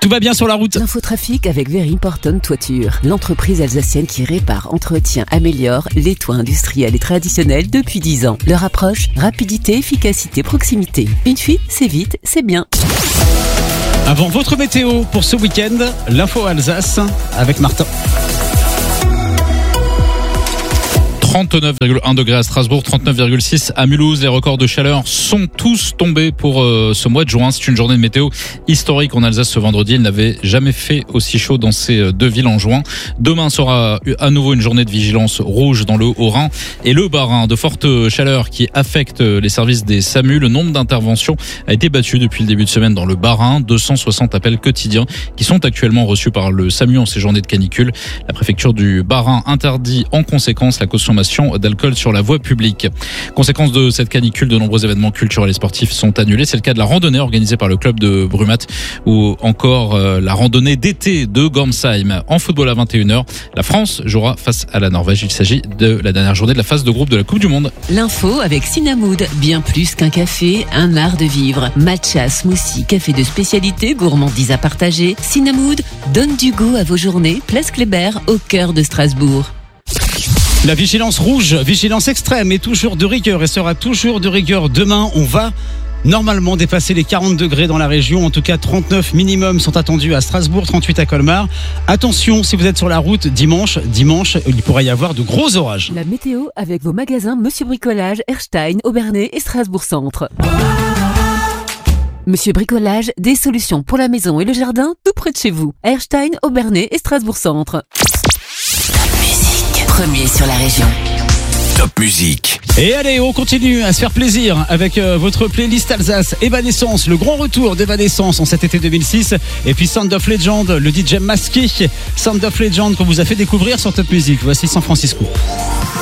Tout va bien sur la route. L'infotrafic avec Very Important Toiture, l'entreprise alsacienne qui répare, entretient, améliore les toits industriels et traditionnels depuis 10 ans. Leur approche, rapidité, efficacité, proximité. Une fuite, c'est vite, c'est bien. Avant votre météo pour ce week-end, l'info Alsace avec Martin. 39,1 degrés à Strasbourg, 39,6 à Mulhouse. Les records de chaleur sont tous tombés pour ce mois de juin. C'est une journée de météo historique en Alsace ce vendredi. Il n'avait jamais fait aussi chaud dans ces deux villes en juin. Demain sera à nouveau une journée de vigilance rouge dans le Haut-Rhin et le Bas-Rhin. De fortes chaleurs qui affectent les services des SAMU. Le nombre d'interventions a été battu depuis le début de semaine dans le Bas-Rhin. 260 appels quotidiens qui sont actuellement reçus par le SAMU en ces journées de canicule. La préfecture du Bas-Rhin interdit en conséquence la consommation d'alcool sur la voie publique. Conséquence de cette canicule, de nombreux événements culturels et sportifs sont annulés. C'est le cas de la randonnée organisée par le club de Brumat ou encore la randonnée d'été de Gormsheim. En football à 21h, la France jouera face à la Norvège. Il s'agit de la dernière journée de la phase de groupe de la Coupe du Monde. L'info avec Cinnamoude, bien plus qu'un café, un art de vivre. Matcha, smoothie, café de spécialité, gourmandise à partager. Cinnamoude donne du goût à vos journées. Place Kléber, au cœur de Strasbourg. La vigilance rouge, vigilance extrême est toujours de rigueur et sera toujours de rigueur demain. On va normalement dépasser les 40 degrés dans la région. En tout cas, 39 minimum sont attendus à Strasbourg, 38 à Colmar. Attention, si vous êtes sur la route dimanche, il pourrait y avoir de gros orages. La météo avec vos magasins Monsieur Bricolage, Erstein, Aubernais et Strasbourg Centre. Monsieur Bricolage, des solutions pour la maison et le jardin tout près de chez vous. Erstein, Aubernais et Strasbourg Centre. Premier sur la région. Top Musique. Et allez, on continue à se faire plaisir avec votre playlist Alsace. Evanescence, le grand retour d'Evanescence en cet été 2006. Et puis Sound of Legend, le DJ masqué. Sound of Legend qu'on vous a fait découvrir sur Top Musique. Voici San Francisco.